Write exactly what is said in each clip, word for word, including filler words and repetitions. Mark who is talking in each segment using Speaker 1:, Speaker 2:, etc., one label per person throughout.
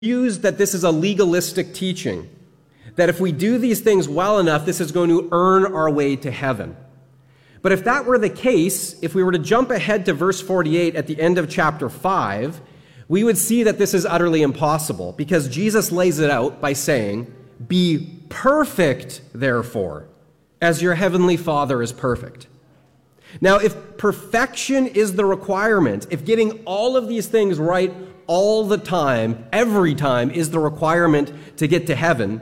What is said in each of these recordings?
Speaker 1: Used that this is a legalistic teaching, that if we do these things well enough, this is going to earn our way to heaven. But if that were the case, if we were to jump ahead to verse forty-eight at the end of chapter five, we would see that this is utterly impossible, because Jesus lays it out by saying, "Be perfect, therefore, as your heavenly Father is perfect." Now, if perfection is the requirement, if getting all of these things right all the time, every time, is the requirement to get to heaven,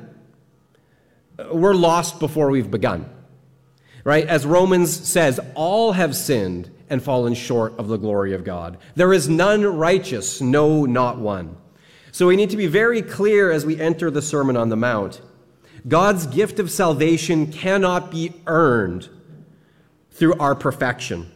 Speaker 1: we're lost before we've begun. Right? As Romans says, all have sinned and fallen short of the glory of God. There is none righteous, no, not one. So we need to be very clear as we enter the Sermon on the Mount. God's gift of salvation cannot be earned through our perfection.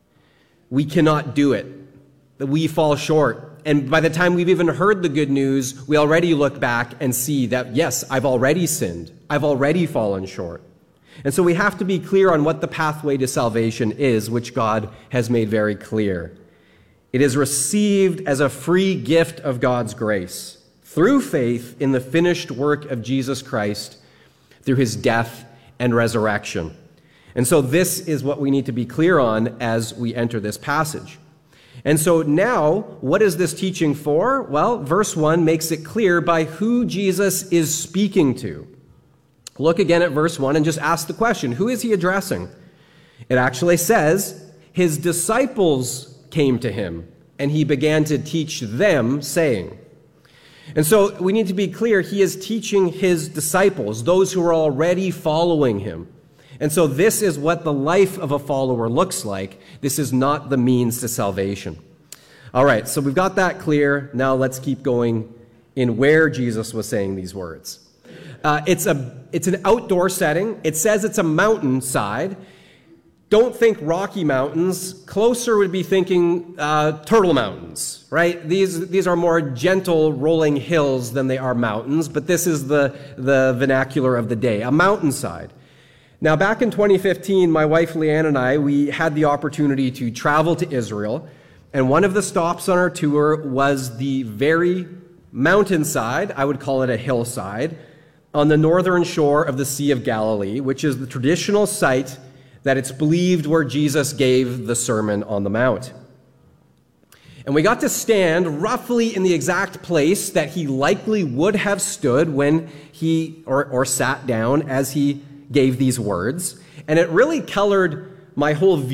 Speaker 1: We cannot do it. We fall short. And by the time we've even heard the good news, we already look back and see that, yes, I've already sinned. I've already fallen short. And so we have to be clear on what the pathway to salvation is, which God has made very clear. It is received as a free gift of God's grace through faith in the finished work of Jesus Christ through his death and resurrection. And so this is what we need to be clear on as we enter this passage. And so now, what is this teaching for? Well, verse one makes it clear by who Jesus is speaking to. Look again at verse one and just ask the question, who is he addressing? It actually says, his disciples came to him, and he began to teach them, saying. And so we need to be clear, he is teaching his disciples, those who are already following him. And so this is what the life of a follower looks like. This is not the means to salvation. All right, so we've got that clear. Now let's keep going in where Jesus was saying these words. Uh, it's a it's an outdoor setting. It says it's a mountainside. Don't think Rocky Mountains. Closer would be thinking uh, Turtle Mountains, right? These these are more gentle rolling hills than they are mountains, but this is the, the vernacular of the day, a mountainside. Now, back in twenty fifteen, my wife Leanne and I, we had the opportunity to travel to Israel, and one of the stops on our tour was the very mountainside, I would call it a hillside, on the northern shore of the Sea of Galilee, which is the traditional site that it's believed where Jesus gave the Sermon on the Mount. And we got to stand roughly in the exact place that he likely would have stood when he, or, or sat down as he gave these words. And it really colored my whole view